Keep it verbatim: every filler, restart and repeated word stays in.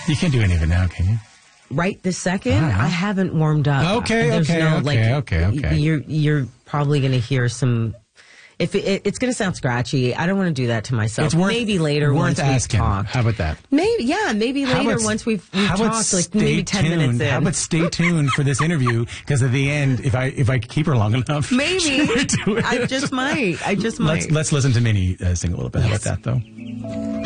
You can't do any of it now, can you? Right this second, Uh-huh. I haven't warmed up. Okay, There's okay, no, okay, like, okay, okay. You're you're probably going to hear some. If it, it, it's going to sound scratchy, I don't want to do that to myself. It's worth, maybe later worth once asking. we've talked. How about that? Maybe yeah, maybe How later about- once we've, we've how about talked, like stay maybe ten tuned? minutes in. How about stay tuned for this interview? Because at the end, if I if I keep her long enough, maybe she might do it. I just might. I just might. Let's let's listen to Minnie uh, sing a little bit. How Yes. about that though?